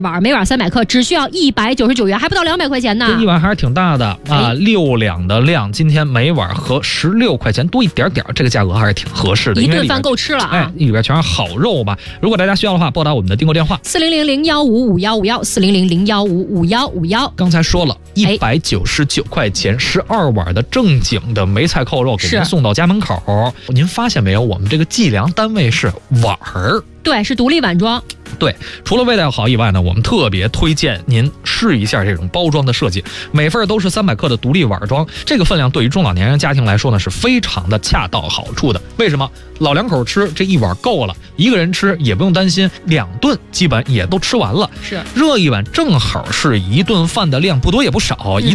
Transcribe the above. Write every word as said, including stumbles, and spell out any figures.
碗，每碗三百克，只需要一百九十九元，还不到两百块钱呢。 这一碗还是挺大的啊，六两的量，今天每碗合十六块钱多一点点，这个价格还是挺合适的， 一顿饭够吃了啊！ 哎，里边全是好肉吧。如果大家需要的话，拨打我们的订购电话四零零零幺五五幺五幺四零零零幺五五幺五幺。 刚才说了，一百九十九块钱，十二碗的正经的梅菜扣肉给您送到家门口。您发现没有？我们这个计量单位是碗儿。 对，是独立碗装。 对，除了味道好以外呢，我们特别推荐您试一下这种包装的设计，每份都是三百克的独立碗装，这个分量对于中老年人家庭来说呢是非常的恰到好处的。为什么？老两口吃这一碗够了，一个人吃也不用担心两顿基本也都吃完了。 是， 热一碗正好是一顿饭的量，不多也不少。嗯